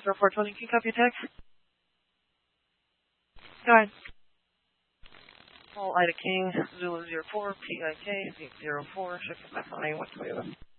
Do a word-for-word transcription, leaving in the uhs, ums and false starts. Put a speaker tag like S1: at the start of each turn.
S1: zero four twenty, can you copy attack? Go ahead. All Ida King, Zulu zero four, P I K, zero four, check back on A one twenty.